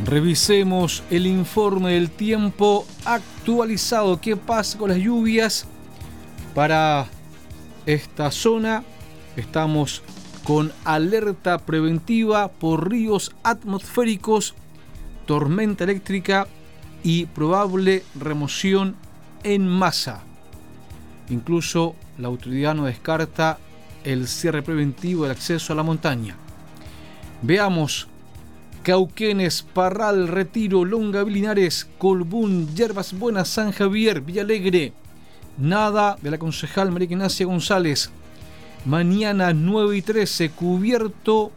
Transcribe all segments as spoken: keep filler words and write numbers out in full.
Revisemos el informe del tiempo actualizado. ¿Qué pasa con las lluvias para esta zona? Estamos con alerta preventiva por ríos atmosféricos, tormenta eléctrica y probable remoción en masa. Incluso la autoridad no descarta el cierre preventivo del acceso a la montaña. Veamos: Cauquenes, Parral, Retiro, Longaví, Linares, Colbún, Yerbas Buenas, San Javier, Villalegre. Nada de la concejal María Ignacia González. Mañana nueve y trece, cubierto,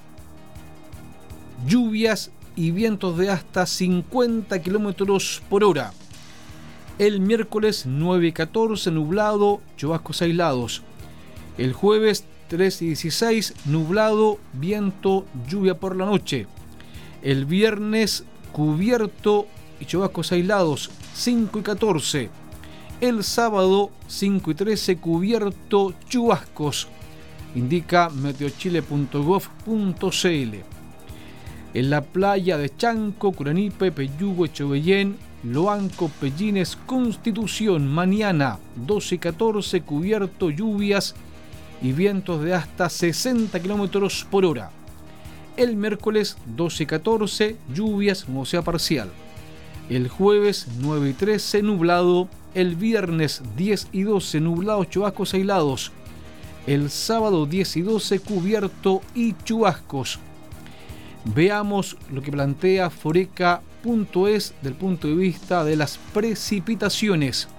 lluvias y vientos de hasta cincuenta kilómetros por hora. El miércoles nueve y catorce, nublado, chubascos aislados. El jueves tres y dieciséis, nublado, viento, lluvia por la noche. El viernes cubierto y chubascos aislados, cinco y catorce. El sábado cinco y trece, cubierto, chubascos. Indica meteochile punto gov punto cl. En la playa de Chanco, Curanipe, Peyugo, Echovellén, Loanco, Pellines, Constitución, mañana doce y catorce, cubierto, lluvias y vientos de hasta sesenta kilómetros por hora. El miércoles doce y catorce, lluvias, nubosidad parcial. El jueves nueve y trece, nublado. El viernes diez y doce, nublados, chubascos aislados. El sábado diez y doce, cubierto y chubascos. Veamos lo que plantea foreca punto es del punto de vista de las precipitaciones.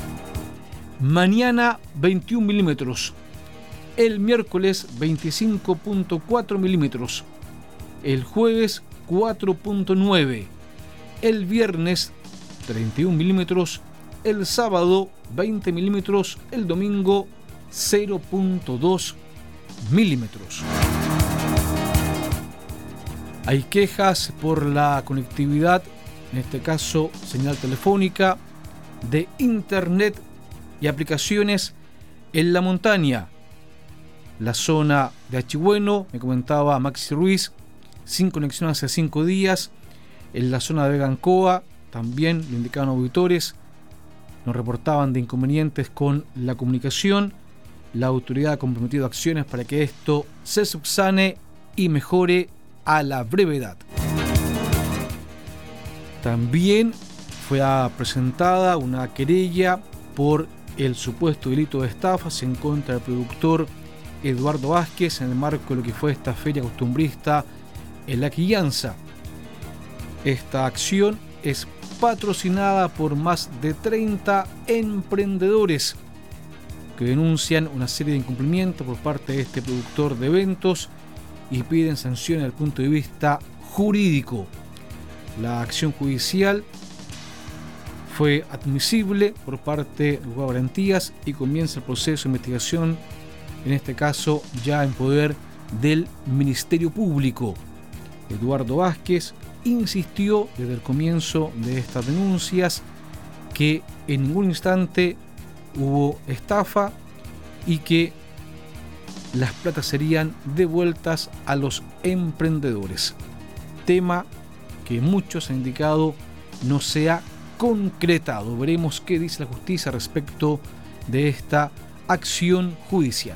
Mañana veintiún milímetros. El miércoles veinticinco punto cuatro milímetros. El jueves cuatro punto nueve. El viernes treinta y un milímetros. El sábado veinte milímetros. El domingo cero punto dos milímetros. Hay quejas por la conectividad, en este caso señal telefónica, de internet y aplicaciones en la montaña. La zona de Achigüeno, me comentaba Maxi Ruiz, sin conexión hace cinco días. En la zona de Vegancoa también lo indicaban auditores, nos reportaban de inconvenientes con la comunicación. La autoridad ha comprometido acciones para que esto se subsane y mejore a la brevedad. También fue presentada una querella por el supuesto delito de estafas en contra del productor Eduardo Vázquez en el marco de lo que fue esta feria costumbrista en La Quillanza. Esta acción es patrocinada por más de treinta emprendedores que denuncian una serie de incumplimientos por parte de este productor de eventos y piden sanciones desde el punto de vista jurídico. La acción judicial fue admisible por parte de garantías y comienza el proceso de investigación, en este caso ya en poder del Ministerio Público. Eduardo Vázquez insistió desde el comienzo de estas denuncias que en ningún instante hubo estafa y que las platas serían devueltas a los emprendedores. Tema que muchos han indicado no se ha concretado. Veremos qué dice la justicia respecto de esta acción judicial.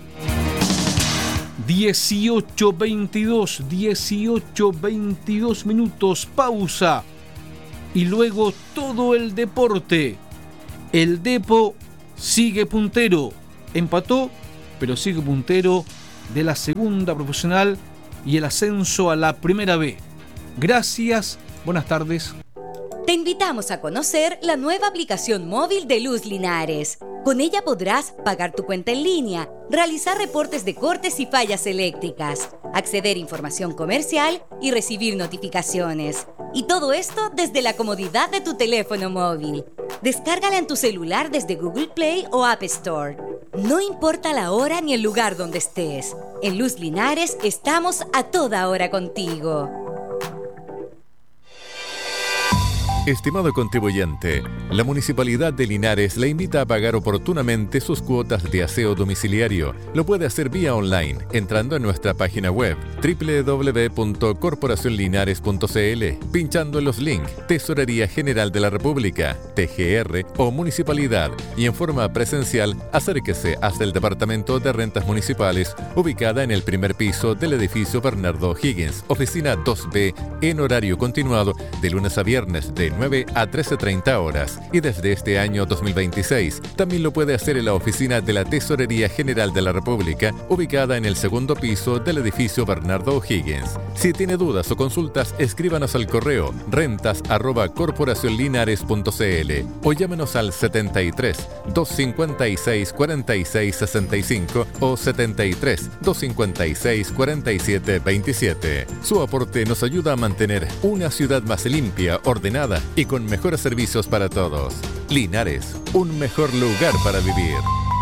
dieciocho veintidós, dieciocho veintidós minutos, pausa. Y luego todo el deporte. El Depo sigue puntero. Empató, pero sigue puntero de la segunda profesional y el ascenso a la primera B. Gracias, buenas tardes. Te invitamos a conocer la nueva aplicación móvil de Luz Linares. Con ella podrás pagar tu cuenta en línea, realizar reportes de cortes y fallas eléctricas, acceder a información comercial y recibir notificaciones. Y todo esto desde la comodidad de tu teléfono móvil. Descárgala en tu celular desde Google Play o App Store. No importa la hora ni el lugar donde estés. En Luz Linares estamos a toda hora contigo. Estimado contribuyente, la Municipalidad de Linares le invita a pagar oportunamente sus cuotas de aseo domiciliario. Lo puede hacer vía online, entrando en nuestra página web doble u doble u doble u punto corporación linares punto c l, pinchando en los links Tesorería General de la República, T G R o Municipalidad, y en forma presencial acérquese hasta el Departamento de Rentas Municipales, ubicada en el primer piso del edificio Bernardo O'Higgins, oficina dos B, en horario continuado de lunes a viernes de nueve a trece treinta horas, y desde este año dos mil veintiséis también lo puede hacer en la oficina de la Tesorería General de la República, ubicada en el segundo piso del edificio Bernardo O'Higgins. Si tiene dudas o consultas, escríbanos al correo rentas arroba corporación linares punto c l o llámenos al setenta y tres, doscientos cincuenta y seis, cuarenta y seis sesenta y cinco o setenta y tres, doscientos cincuenta y seis, cuarenta y siete veintisiete. Su aporte nos ayuda a mantener una ciudad más limpia, ordenada y con mejores servicios para todos. Linares, un mejor lugar para vivir.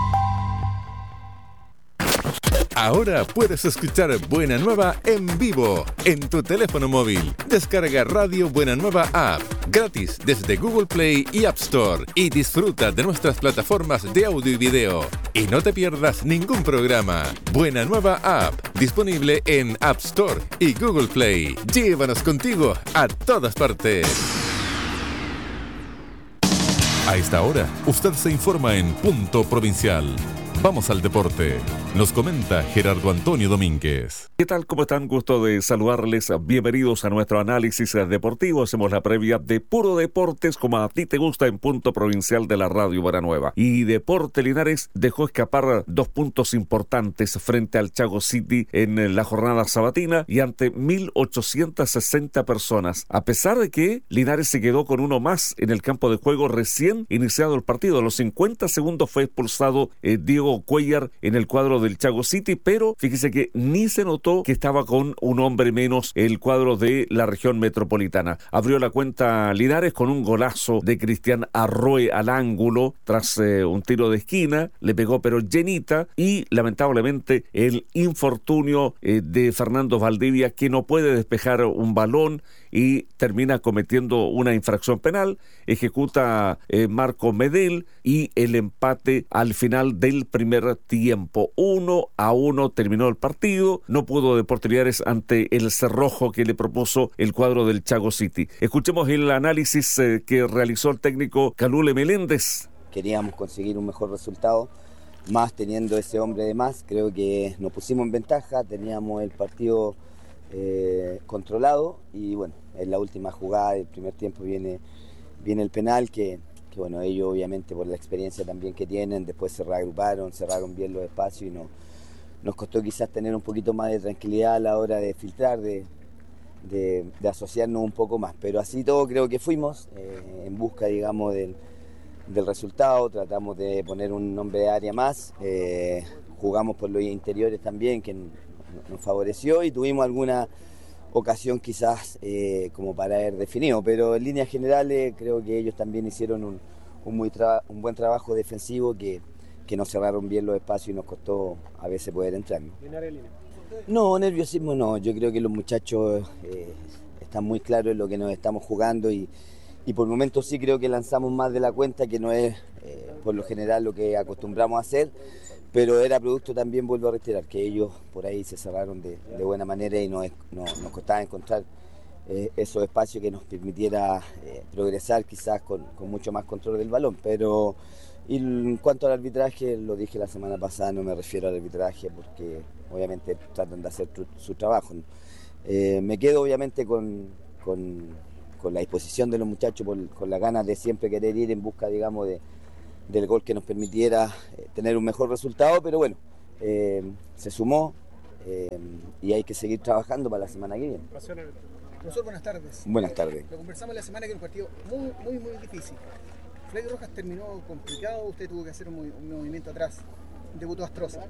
Ahora puedes escuchar Buena Nueva en vivo en tu teléfono móvil. Descarga Radio Buena Nueva App gratis desde Google Play y App Store y disfruta de nuestras plataformas de audio y video. Y no te pierdas ningún programa. Buena Nueva App, disponible en App Store y Google Play. Llévanos contigo a todas partes. A esta hora, usted se informa en Punto Provincial. Vamos al deporte. Nos comenta Gerardo Antonio Domínguez. ¿Qué tal? ¿Cómo están? Gusto de saludarles. Bienvenidos a nuestro análisis deportivo. Hacemos la previa de Puro Deportes, como a ti te gusta, en Punto Provincial de la Radio Buena Nueva. Y Deporte Linares dejó escapar dos puntos importantes frente al Chago City en la jornada sabatina y ante mil ochocientas sesenta personas. A pesar de que Linares se quedó con uno más en el campo de juego recién iniciado el partido. A los cincuenta segundos fue expulsado eh, Diego Cuellar en el cuadro del Chago City, pero fíjese que ni se notó que estaba con un hombre menos el cuadro de la región metropolitana. Abrió la cuenta Linares con un golazo de Cristian Arroe al ángulo tras eh, un tiro de esquina, le pegó pero llenita, y lamentablemente el infortunio eh, de Fernando Valdivia, que no puede despejar un balón y termina cometiendo una infracción penal. Ejecuta eh, Marco Medel y el empate al final del primer tiempo. Uno a uno terminó el partido. No pudo Deportes Linares ante el cerrojo que le propuso el cuadro del Chago City. Escuchemos el análisis eh, que realizó el técnico Calule Meléndez. Queríamos conseguir un mejor resultado, más teniendo ese hombre de más. Creo que nos pusimos en ventaja, teníamos el partido eh, controlado, y bueno, en la última jugada del primer tiempo viene, viene el penal que, que bueno, ellos obviamente por la experiencia también que tienen, después se reagruparon, cerraron bien los espacios y no, nos costó quizás tener un poquito más de tranquilidad a la hora de filtrar, de, de, de asociarnos un poco más, pero así todo creo que fuimos eh, en busca, digamos, del, del resultado. Tratamos de poner un nombre de área más, eh, jugamos por los interiores también, que nos favoreció, y tuvimos alguna ocasión quizás eh, como para haber definido, pero en líneas generales creo que ellos también hicieron un, un, muy tra- un buen trabajo defensivo, que, que nos cerraron bien los espacios y nos costó a veces poder entrar. No, nerviosismo no, yo creo que los muchachos eh, están muy claros en lo que nos estamos jugando, y, y por momentos sí creo que lanzamos más de la cuenta, que no es eh, por lo general lo que acostumbramos a hacer, pero era producto también, vuelvo a reiterar, que ellos por ahí se cerraron de, de buena manera y nos, nos, nos costaba encontrar eh, esos espacios que nos permitiera eh, progresar quizás con, con mucho más control del balón. Pero y en cuanto al arbitraje, lo dije la semana pasada, no me refiero al arbitraje porque obviamente tratan de hacer tu, su trabajo, ¿no? Eh, me quedo obviamente con, con, con la disposición de los muchachos, por, con las ganas de siempre querer ir en busca, digamos, de del gol que nos permitiera eh, tener un mejor resultado, pero bueno, eh, se sumó eh, y hay que seguir trabajando para la semana que viene. Profesor, buenas tardes. Buenas tardes. Lo conversamos la semana que era un partido muy, muy, muy difícil. Freddy Rojas terminó complicado, usted tuvo que hacer un, movi- un movimiento atrás, debutó Astroza.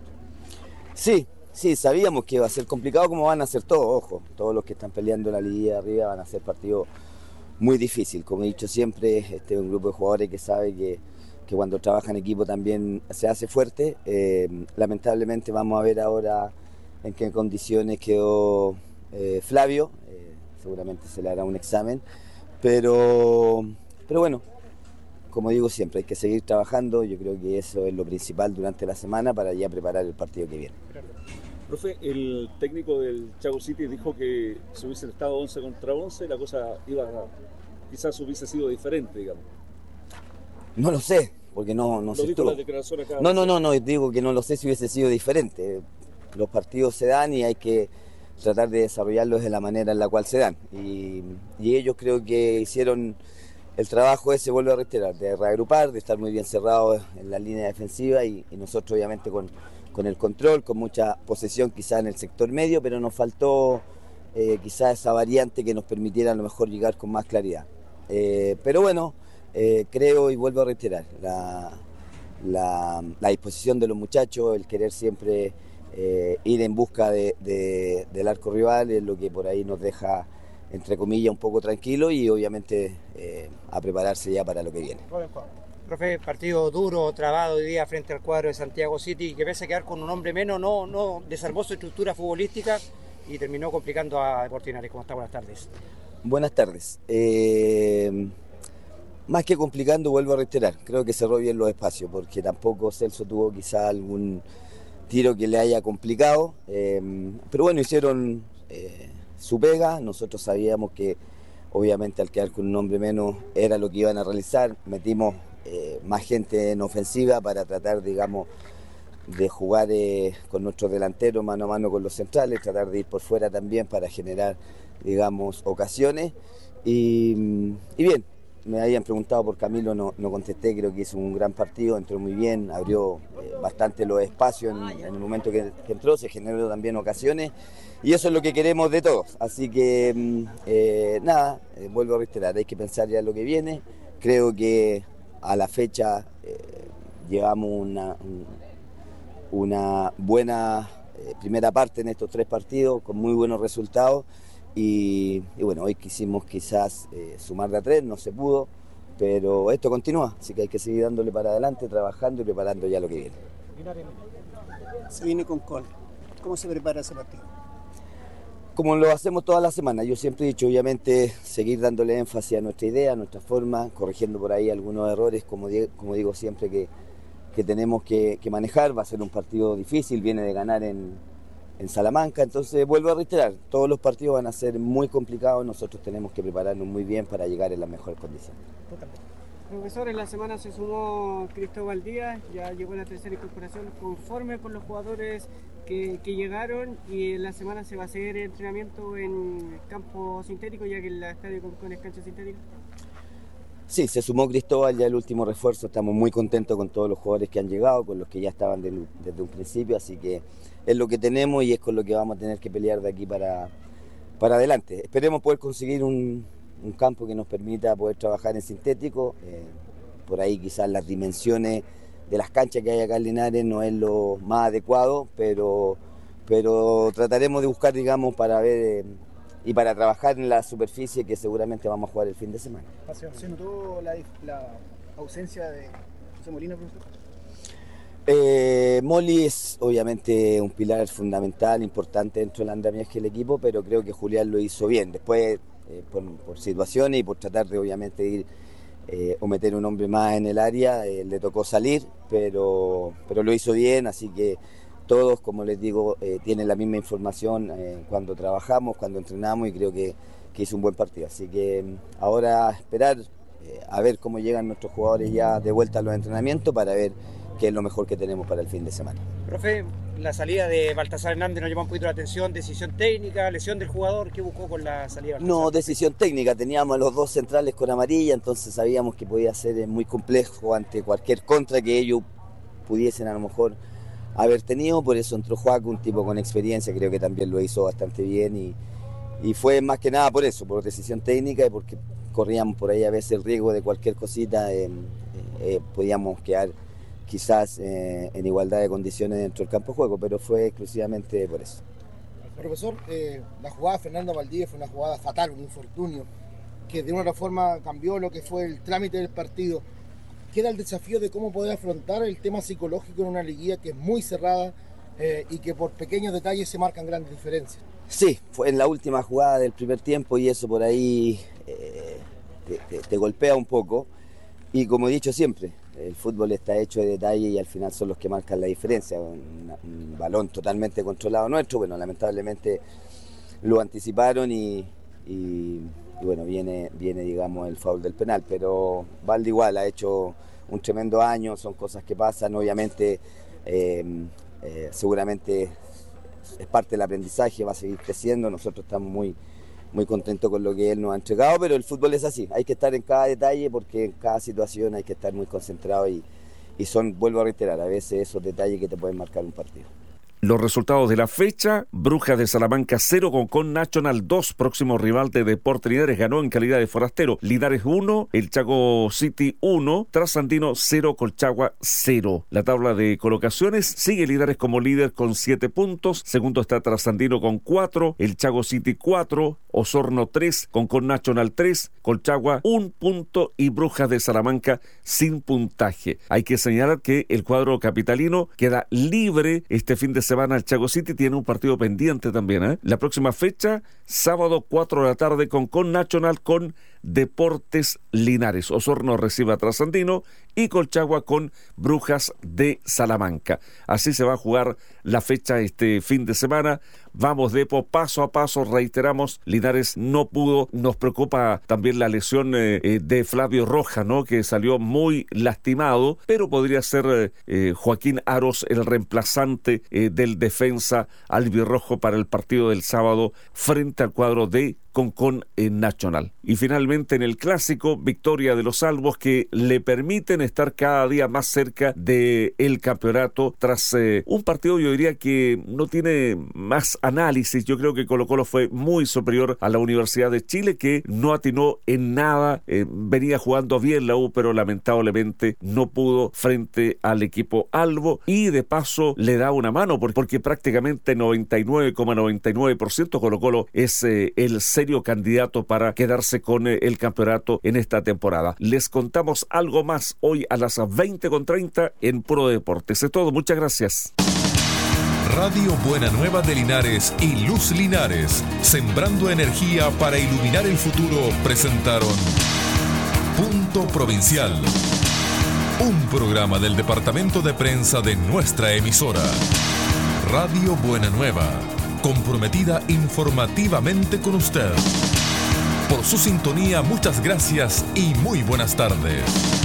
Sí, sí, sabíamos que iba a ser complicado, como van a ser todos, ojo, todos los que están peleando la liga de arriba van a ser partidos muy difíciles. Como he dicho siempre, este es un grupo de jugadores que sabe que que cuando trabaja en equipo también se hace fuerte. Eh, lamentablemente vamos a ver ahora en qué condiciones quedó eh, Flavio, eh, seguramente se le hará un examen, pero, pero bueno, como digo siempre, hay que seguir trabajando, yo creo que eso es lo principal durante la semana para ya preparar el partido que viene. Profe, el técnico del Chaco City dijo que si hubiese estado once contra once, la cosa iba a, quizás hubiese sido diferente, digamos. No lo sé, porque no, no ¿Lo se dijo estuvo. la declaración acá? No, no, no, no, digo que no lo sé si hubiese sido diferente. Los partidos se dan y hay que tratar de desarrollarlos de la manera en la cual se dan. Y, y ellos creo que hicieron el trabajo ese, vuelvo a reiterar, de reagrupar, de estar muy bien cerrados en la línea defensiva y, y nosotros obviamente con, con el control, con mucha posesión quizás en el sector medio, pero nos faltó eh, quizás esa variante que nos permitiera a lo mejor llegar con más claridad. Eh, pero bueno, eh, creo y vuelvo a reiterar, la, la, la disposición de los muchachos, el querer siempre eh, ir en busca de, de, del arco rival es lo que por ahí nos deja, entre comillas, un poco tranquilo y obviamente eh, a prepararse ya para lo que viene. Profe, partido duro, trabado hoy día frente al cuadro de Santiago City, que pese a quedar con un hombre menos, no, no desarmó su estructura futbolística y terminó complicando a Deportes Linares. ¿Cómo está? Buenas tardes. Buenas tardes. Eh, más que complicando, vuelvo a reiterar, creo que cerró bien los espacios, porque tampoco Celso tuvo quizá algún tiro que le haya complicado, eh, pero bueno, hicieron eh, su pega, nosotros sabíamos que obviamente al quedar con un hombre menos era lo que iban a realizar, metimos eh, más gente en ofensiva para tratar, digamos, de jugar eh, con nuestros delanteros mano a mano con los centrales, tratar de ir por fuera también para generar, digamos, ocasiones y, y bien, me habían preguntado por Camilo, no, no contesté, creo que hizo un gran partido, entró muy bien, abrió eh, bastante los espacios en, en el momento que, que entró, se generó también ocasiones y eso es lo que queremos de todos, así que eh, nada, eh, vuelvo a reiterar, hay que pensar ya en lo que viene, creo que a la fecha eh, llevamos una, un, una buena eh, primera parte en estos tres partidos con muy buenos resultados. Y, y bueno, hoy quisimos quizás eh, sumar de a tres, no se pudo, pero esto continúa, así que hay que seguir dándole para adelante, trabajando y preparando ya lo que viene. Se viene con Col. ¿Cómo se prepara ese partido? Como lo hacemos toda la semana, yo siempre he dicho, obviamente, seguir dándole énfasis a nuestra idea, a nuestra forma, corrigiendo por ahí algunos errores, como, di como digo siempre, que, que tenemos que, que manejar. Va a ser un partido difícil, viene de ganar en... en Salamanca, entonces vuelvo a reiterar, todos los partidos van a ser muy complicados, nosotros tenemos que prepararnos muy bien para llegar en las mejores condiciones. Profesor, en la semana se sumó Cristóbal Díaz, ya llegó la tercera incorporación, conforme con los jugadores que, que llegaron y en la semana se va a hacer entrenamiento en campo sintético, ya que el estadio Concón es cancha sintética. Sí, se sumó Cristóbal, ya el último refuerzo, estamos muy contentos con todos los jugadores que han llegado, con los que ya estaban de, desde un principio, así que es lo que tenemos y es con lo que vamos a tener que pelear de aquí para, para adelante. Esperemos poder conseguir un, un campo que nos permita poder trabajar en sintético, eh, por ahí quizás las dimensiones de las canchas que hay acá en Linares no es lo más adecuado, pero, pero trataremos de buscar, digamos, para ver... Eh, y para trabajar en la superficie que seguramente vamos a jugar el fin de semana. ¿Se notó la, la ausencia de José Molina, profesor? Eh, Moli es obviamente un pilar fundamental, importante dentro del andamiaje del equipo, pero creo que Julián lo hizo bien. Después, eh, por, por situaciones y por tratar de obviamente ir eh, o meter un hombre más en el área, eh, le tocó salir, pero, pero lo hizo bien, así que todos, como les digo, eh, tienen la misma información eh, cuando trabajamos, cuando entrenamos y creo que, que hizo un buen partido. Así que ahora esperar eh, a ver cómo llegan nuestros jugadores ya de vuelta a los entrenamientos para ver qué es lo mejor que tenemos para el fin de semana. Profe, la salida de Baltasar Hernández nos llama un poquito la atención, decisión técnica, lesión del jugador, ¿qué buscó con la salida de Baltasar? No, decisión técnica, teníamos a los dos centrales con amarilla, entonces sabíamos que podía ser muy complejo ante cualquier contra que ellos pudiesen a lo mejor haber tenido, por eso entró Joaco, un tipo con experiencia, creo que también lo hizo bastante bien y, y fue más que nada por eso, por decisión técnica y porque corríamos por ahí a veces el riesgo de cualquier cosita, eh, eh, podíamos quedar quizás eh, en igualdad de condiciones dentro del campo de juego, pero fue exclusivamente por eso. Profesor, eh, la jugada de Fernando Valdivia fue una jugada fatal, un infortunio, que de una u otra forma cambió lo que fue el trámite del partido. Queda el desafío de cómo poder afrontar el tema psicológico en una liguilla que es muy cerrada eh, y que por pequeños detalles se marcan grandes diferencias. Sí, fue en la última jugada del primer tiempo y eso por ahí eh, te, te, te golpea un poco. Y como he dicho siempre, el fútbol está hecho de detalle y al final son los que marcan la diferencia. Un, un balón totalmente controlado nuestro, bueno, lamentablemente lo anticiparon y, y, y bueno, viene, viene digamos el foul del penal, pero Valde igual ha hecho un tremendo año, son cosas que pasan, obviamente eh, eh, seguramente es parte del aprendizaje, va a seguir creciendo, nosotros estamos muy... muy contento con lo que él nos ha entregado, pero el fútbol es así, hay que estar en cada detalle porque en cada situación hay que estar muy concentrado y, y son, vuelvo a reiterar, a veces esos detalles que te pueden marcar un partido. Los resultados de la fecha: Brujas de Salamanca cero, Concón Nacional dos, próximo rival de Deportes Linares, ganó en calidad de forastero. Linares uno, el Chaco City uno, Trasandino cero, Colchagua cero. La tabla de colocaciones sigue Linares como líder con siete puntos, segundo está Trasandino con cuatro, el Chaco City cuatro, Osorno tres, Concón Nacional tres, Colchagua un punto y Brujas de Salamanca sin puntaje. Hay que señalar que el cuadro capitalino queda libre este fin de semana. El Chaco City tiene un partido pendiente también, ¿eh? La próxima fecha, sábado cuatro de la tarde, Concón Nacional con Deportes Linares. Osorno recibe a Trasandino y Colchagua con Brujas de Salamanca. Así se va a jugar la fecha este fin de semana. Vamos, Depo, paso a paso, reiteramos, Linares no pudo, nos preocupa también la lesión eh, de Flavio Rojas, ¿no? Que salió muy lastimado, pero podría ser eh, Joaquín Aros el reemplazante eh, del defensa albirrojo para el partido del sábado frente al cuadro de Concón Nacional. Y finalmente en el clásico, victoria de los albos que le permiten estar cada día más cerca del campeonato tras eh, un partido, yo diría que no tiene más análisis. Yo creo que Colo-Colo fue muy superior a la Universidad de Chile, que no atinó en nada, eh, venía jugando bien la U, pero lamentablemente no pudo frente al equipo albo, y de paso le da una mano porque, porque prácticamente noventa y nueve coma noventa y nueve por ciento Colo-Colo es eh, el serio candidato para quedarse con el campeonato en esta temporada. Les contamos algo más hoy a las veinte con treinta en Puro Deportes. Es todo, muchas gracias. Radio Buena Nueva de Linares y Luz Linares, sembrando energía para iluminar el futuro, presentaron Punto Provincial, un programa del departamento de prensa de nuestra emisora. Radio Buena Nueva, comprometida informativamente con usted. Por su sintonía, muchas gracias y muy buenas tardes.